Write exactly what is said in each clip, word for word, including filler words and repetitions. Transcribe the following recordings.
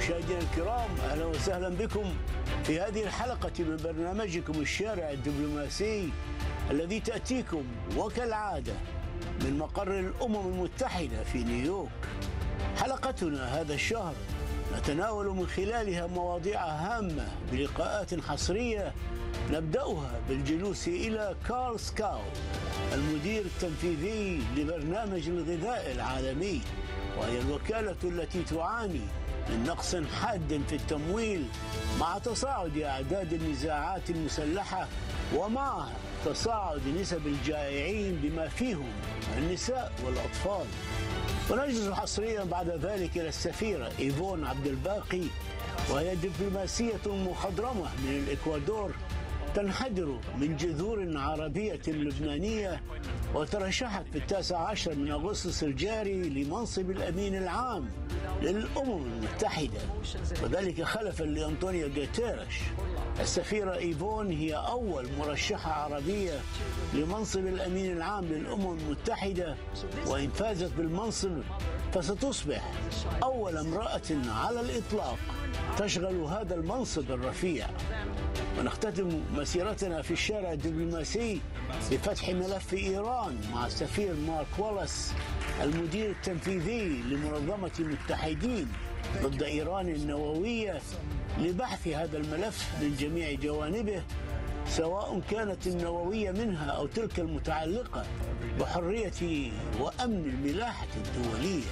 مشاهدينا الكرام، أهلا وسهلا بكم في هذه الحلقة من برنامجكم الشارع الدبلوماسي الذي تأتيكم وكالعادة من مقر الأمم المتحدة في نيويورك. حلقتنا هذا الشهر نتناول من خلالها مواضيع هامة بلقاءات حصرية، نبدأها بالجلوس إلى كارل سكاو المدير التنفيذي لبرنامج الغذاء العالمي، وهي الوكالة التي تعاني من نقص حاد في التمويل مع تصاعد أعداد النزاعات المسلحة ومع تصاعد نسب الجائعين بما فيهم النساء والأطفال. ونجلس حصريا بعد ذلك إلى السفيرة إيفون عبد الباقي، وهي دبلوماسية مخضرمة من الإكوادور تنحدر من جذور عربية لبنانية، وترشحت في التاسع عشر من أغسطس الجاري لمنصب الأمين العام للأمم المتحدة، وذلك خلفا لأنطونيو غوتيريش. السفيرة إيفون هي أول مرشحة عربية لمنصب الأمين العام للأمم المتحدة، وإن فازت بالمنصب فستصبح أول امرأة على الإطلاق تشغل هذا المنصب الرفيع. ونختتم مسيرتنا في الشارع الدبلوماسي بفتح ملف إيران مع السفير مارك والاس المدير التنفيذي لمنظمة المتحدين ضد إيران النووية، لبحث هذا الملف من جميع جوانبه، سواء كانت النووية منها أو تلك المتعلقة بحرية وأمن الملاحة الدولية.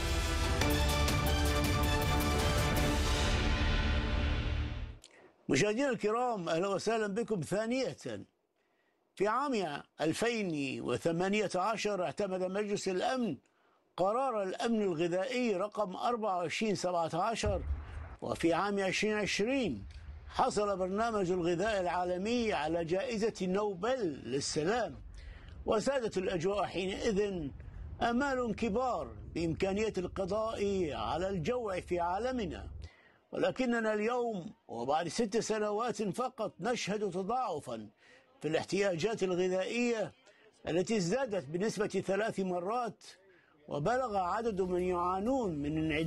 مشاهدينا الكرام، أهلا وسهلا بكم ثانية. في عام ألفين وثمانية عشر اعتمد مجلس الأمن قرار الأمن الغذائي رقم أربعة وعشرين سبعة عشر، وفي عام ألفين وعشرين حصل برنامج الغذاء العالمي على جائزة نوبل للسلام، وسادت الأجواء حينئذ آمال كبار بإمكانية القضاء على الجوع في عالمنا. ولكننا اليوم وبعد ست سنوات فقط نشهد تضاعفا في الاحتياجات الغذائية التي ازدادت بنسبة ثلاث مرات، وبلغ عدد من يعانون من انعدام